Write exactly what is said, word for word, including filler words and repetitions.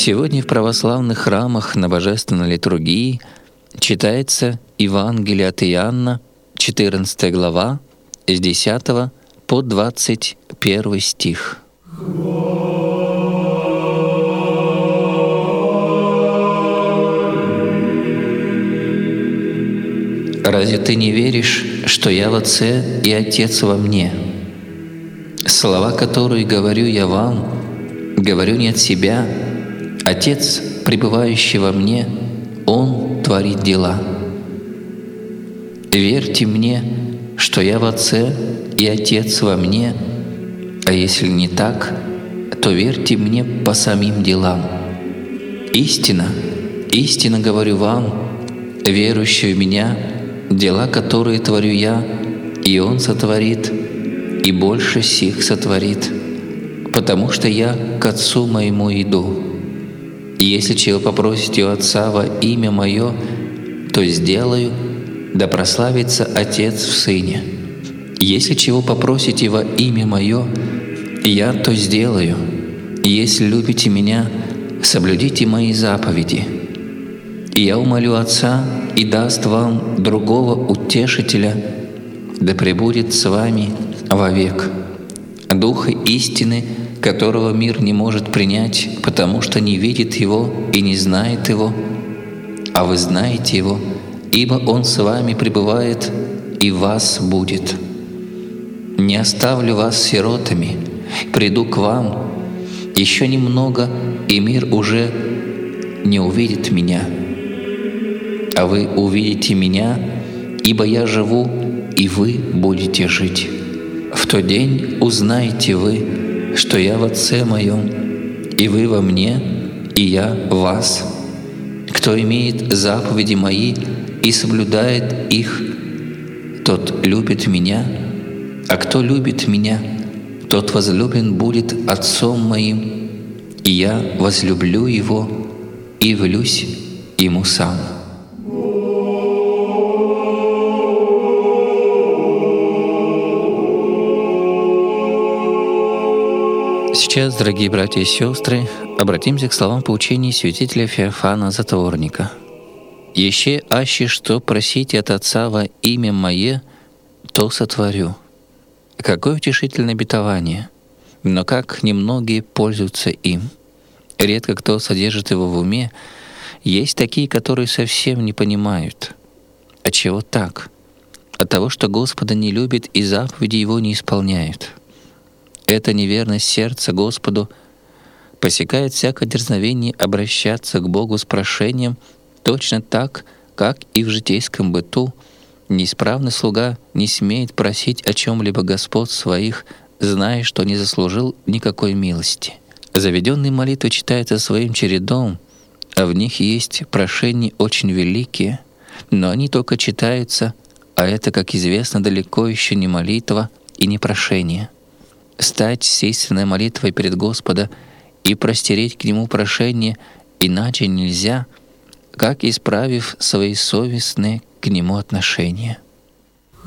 Сегодня в православных храмах на Божественной литургии читается Евангелие от Иоанна, четырнадцатая глава, с десятого по двадцать первый стих. «Разве ты не веришь, что я в Отце и Отец во мне? Слова, которые говорю я вам, говорю не от себя. Отец, пребывающий во мне, Он творит дела. Верьте мне, что я в Отце и Отец во мне, а если не так, то верьте мне по самим делам. Истина, истинно говорю вам, верующий в Меня, дела, которые творю я, и Он сотворит, и больше сих сотворит, потому что я к Отцу моему иду. И если чего попросите у Отца во имя Мое, то сделаю, да прославится Отец в Сыне. Если чего попросите во имя Мое, я то сделаю. Если любите Меня, соблюдите Мои заповеди. И я умолю Отца, и даст вам другого утешителя, да пребудет с вами вовек, Духа истины, которого мир не может принять, потому что не видит Его и не знает Его, а вы знаете Его, ибо Он с вами пребывает и в вас будет. Не оставлю вас сиротами, приду к вам. Еще немного, и мир уже не увидит Меня, а вы увидите Меня, ибо я живу, и вы будете жить. В тот день узнаете вы, что я в Отце Моем, и вы во мне, и я в вас. Кто имеет заповеди Мои и соблюдает их, тот любит Меня, а кто любит Меня, тот возлюблен будет Отцом Моим, и я возлюблю Его и явлюсь Ему сам». Сейчас, дорогие братья и сестры, обратимся к словам поучений святителя Феофана Затворника. «Еще аще что просите от Отца во имя Мое, то сотворю». Какое утешительное обетование! Но как немногие пользуются им. Редко кто содержит его в уме. Есть такие, которые совсем не понимают. Отчего так? От того, что Господа не любит и заповеди Его не исполняют. Эта неверность сердца Господу посекает всякое дерзновение обращаться к Богу с прошением точно так, как и в житейском быту неисправный слуга не смеет просить о чем-либо господ своих, зная, что не заслужил никакой милости. Заведенные молитвы читаются своим чередом, а в них есть прошения очень великие, но они только читаются, а это, как известно, далеко еще не молитва и не прошение. Стать с истинной молитвой перед Господа и простереть к Нему прошение иначе нельзя, как исправив свои совестные к Нему отношения.